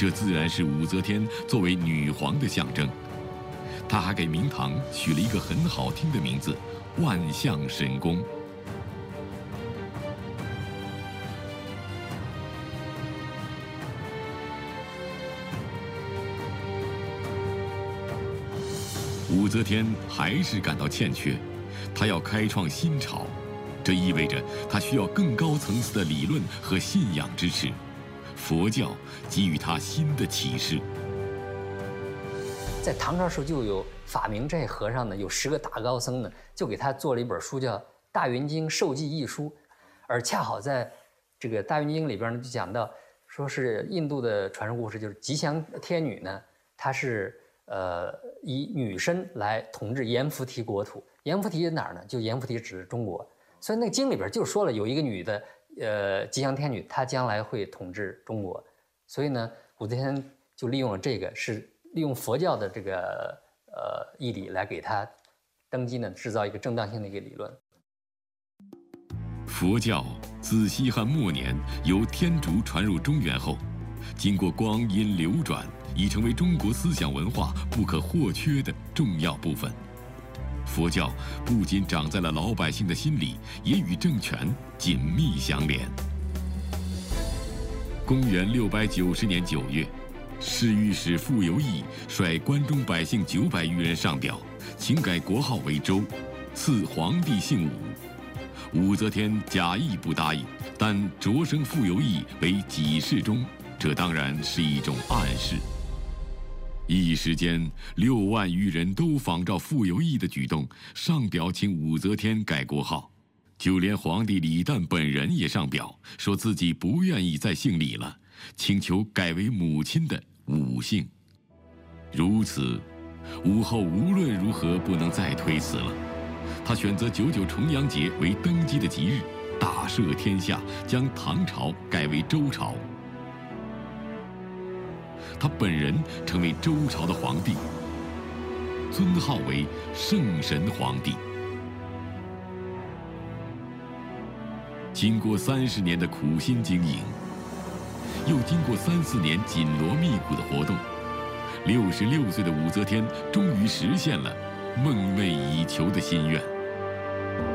这自然是武则天作为女皇的象征。她还给明堂取了一个很好听的名字——万象神宫。武则天还是感到欠缺，她要开创新朝，这意味着她需要更高层次的理论和信仰支持。佛教给予她新的启示。 在唐朝时候就有法明这和尚呢，有10个大高僧呢，就给他做了一本书叫《大云经受记译书》，而恰好在这个《大云经》里边呢，就讲到，说是印度的传说故事，就是吉祥天女呢，她是以女身来统治阎浮提国土。阎浮提哪儿呢？就阎浮提指中国，所以那个经里边就说了，有一个女的吉祥天女，她将来会统治中国。所以呢，武则天就利用了这个，是利用佛教的这个义理来给她登基呢，制造一个正当性的一个理论。 佛教自西汉末年由天竺传入中原后，经过光阴流转，已成为中国思想文化不可或缺的重要部分。佛教不仅长在了老百姓的心里，也与政权紧密相连。公元690年9月，侍御史傅由义率关中百姓900余人上表，请改国号为周，赐皇帝姓武。武则天假意不答应，但擢升傅由义为给事中，这当然是一种暗示。一时间，6万余人都仿照傅由义的举动，上表请武则天改国号。就连皇帝李旦本人也上表，说自己不愿意再姓李了，请求改为母亲的武姓。如此，武后无论如何不能再推辞了。她选择99重阳节为登基的吉日，大赦天下，将唐朝改为周朝。他本人成为周朝的皇帝，尊号为圣神皇帝。经过30年的苦心经营，又经过3、4年紧锣密鼓的活动，66岁的武则天终于实现了梦寐以求的心愿。